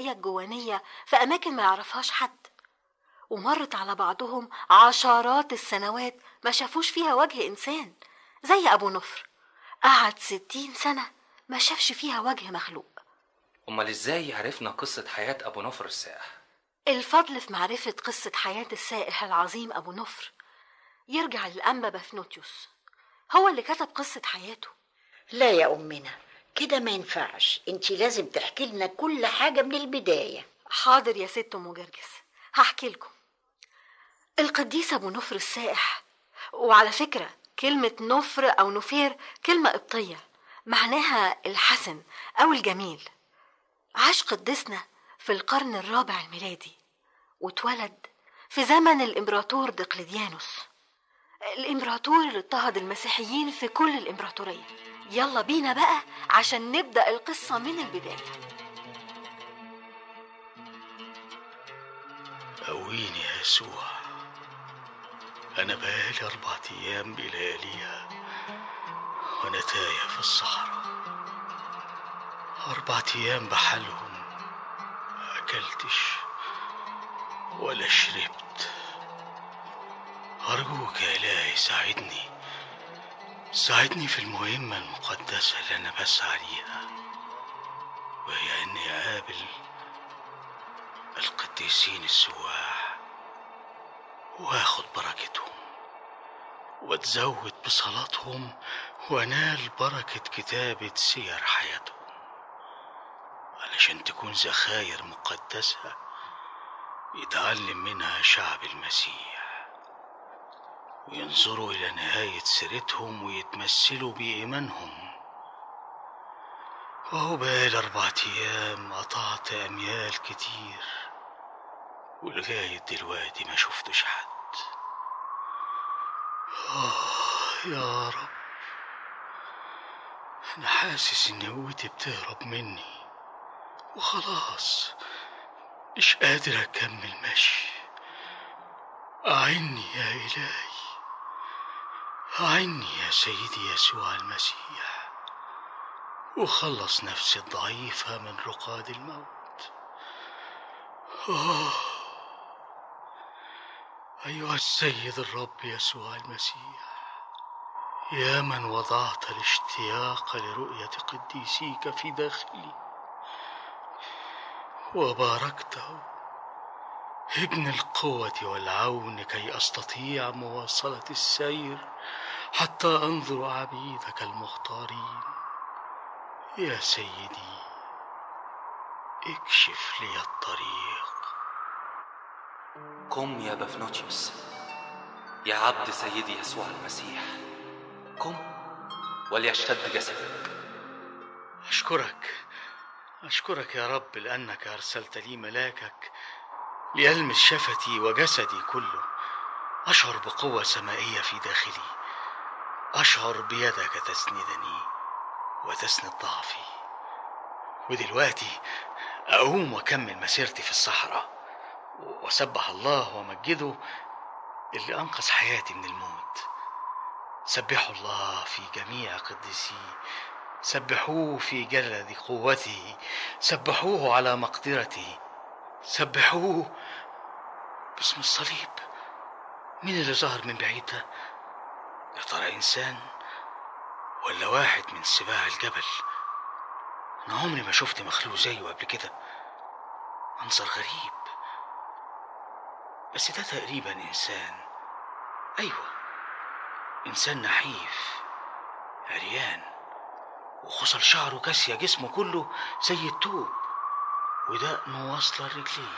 الحياة الجوانية في أماكن ما يعرفهاش حد، ومرت على بعضهم عشرات السنوات ما شافوش فيها وجه إنسان، زي أبو نفر قعد 60 سنة ما شافش فيها وجه مخلوق. أمال إزاي عرفنا قصة حياة أبو نفر السائح؟ الفضل في معرفة قصة حياة السائح العظيم أبو نفر يرجع للأنبا بافنوتيوس، هو اللي كتب قصة حياته. لا يا أمنا، كده ما ينفعش، انتي لازم تحكي لنا كل حاجة من البداية. حاضر يا ست أم جرجس، هحكي لكم. القديس أبو نفر السائح، وعلى فكرة كلمة نفر أو نفير كلمة قبطية معناها الحسن أو الجميل، عاش قديسنا في القرن الرابع الميلادي، واتولد في زمن الإمبراطور دقلديانوس، الإمبراطور اللي اضطهد المسيحيين في كل الإمبراطورية. يلا بينا بقى عشان نبدأ القصة من البداية. قويني يا يسوع، أنا بقالي 4 أيام بلياليها وأنا تايه في الصحراء، 4 أيام بحالهم ما أكلتش ولا شربت. أرجوك يا إلهي ساعدني في المهمة المقدسة اللي أنا بسعى ليها، وهي إني أقابل القديسين السواح وآخد بركتهم واتزود بصلاتهم وانال بركة كتابة سير حياتهم، علشان تكون ذخاير مقدسة يتعلم منها شعب المسيح، وينظروا إلى نهاية سيرتهم ويتمثلوا بإيمانهم. وهو بقالي 4 أيام قطعت أميال كتير، ولغاية دلوقتي ما شفتش حد. يا رب، أنا حاسس إن قوتي بتهرب مني وخلاص مش قادر أكمل مشي. أعني يا إلهي، أعني يا سيدي يسوع المسيح، وخلص نفسي الضعيفة من رقاد الموت. أيها السيد الرب يسوع المسيح، يا من وضعت الاشتياق لرؤية قديسيك في داخلي وباركته، ابن القوة والعون كي أستطيع مواصلة السير حتى أنظر عبيدك المختارين. يا سيدي اكشف لي الطريق. قم يا بافنوتيوس يا عبد سيدي يسوع المسيح، قم وليشتد جسدك. أشكرك يا رب لأنك أرسلت لي ملاكك ليلمس شفتي وجسدي كله. أشعر بقوة سمائية في داخلي، أشعر بيدك تسندني وتسند ضعفي. ودلوقتي أقوم وأكمل مسيرتي في الصحراء وسبح الله ومجده اللي أنقذ حياتي من الموت. سبحوا الله في جميع قدسيه، سبحوه في جلد قوته، سبحوه على مقدرته، سبحوه باسم الصليب. مين اللي ظهر من بعيد ده؟ يا ترى إنسان ولا واحد من سباع الجبل؟ أنا عمري ما شفت مخلوق زيه قبل كده، منظر غريب. بس ده تقريبا إنسان، أيوة إنسان نحيف عريان، وخصل شعره كاسية جسمه كله زي التوب، ودقنه واصلة لرجليه.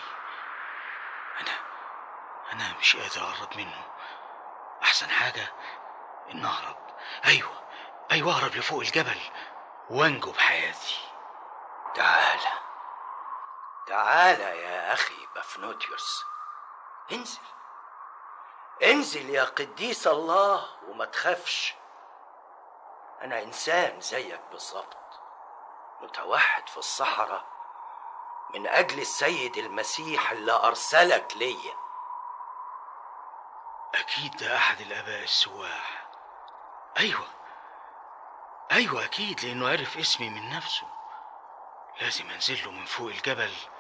أنا مش قادر أقرب منه. أحسن حاجة إن أهرب. أيوة أهرب لفوق الجبل وأنجو بحياتي. تعال يا أخي بافنوتيوس، انزل يا قديس الله وما تخافش. أنا إنسان زيك بالظبط، متوحد في الصحراء من أجل السيد المسيح اللي أرسلك ليا. أكيد ده أحد الآباء السواح. أيوة أكيد، لأنه عرف اسمي من نفسه. لازم أنزله من فوق الجبل